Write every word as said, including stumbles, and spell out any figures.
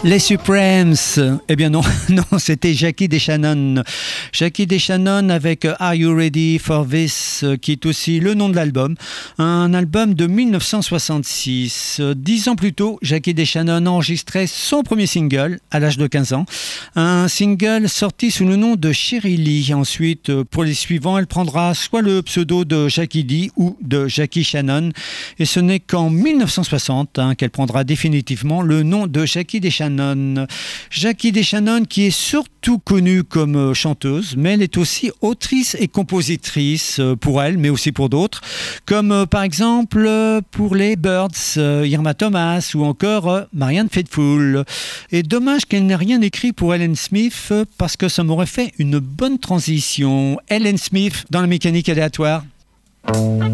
Les Supremes, eh bien non, non, c'était Jackie DeShannon. Jackie DeShannon avec Are You Ready for This, qui est aussi le nom de l'album. Un album de dix-neuf cent soixante-six. Dix ans plus tôt, Jackie DeShannon enregistrait son premier single à l'âge de quinze ans. Un single sorti sous le nom de Sherry Lee. Ensuite, pour les suivants, elle prendra soit le pseudo de Jackie D ou de Jackie Shannon. Et ce n'est qu'en dix-neuf cent soixante hein, qu'elle prendra définitivement le nom de Jackie DeShannon. Jackie DeShannon qui est surtout connue comme chanteuse, mais elle est aussi autrice et compositrice pour elle, mais aussi pour d'autres, comme par exemple pour les Byrds, Irma Thomas ou encore Marianne Faithfull. Et dommage qu'elle n'ait rien écrit pour Helen Smith parce que ça m'aurait fait une bonne transition. Helen Smith dans la mécanique aléatoire.